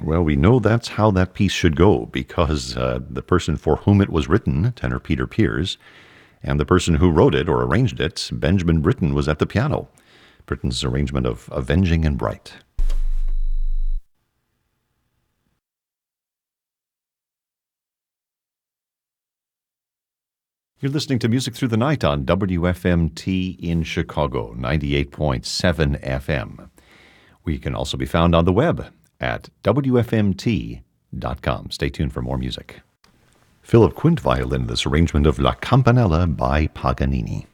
Well, we know that's how that piece should go because the person for whom it was written, tenor Peter Pears, and the person who wrote it or arranged it, Benjamin Britten, was at the piano. Britten's arrangement of Avenging and Bright. You're listening to Music Through the Night on WFMT in Chicago, 98.7 FM. We can also be found on the web at WFMT.com. Stay tuned for more music. Philip Quint violin, this arrangement of La Campanella by Paganini.